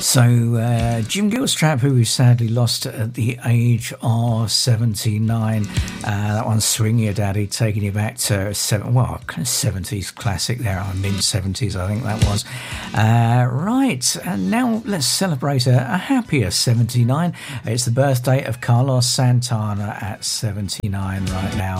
So Jim Gilstrap, who we sadly lost at the age of 79. That one's Swing Your Daddy, taking you back to 70s classic there, mid-70s I think that was. Right, and now let's celebrate a happier 79. It's the birthday of Carlos Santana at 79 right now.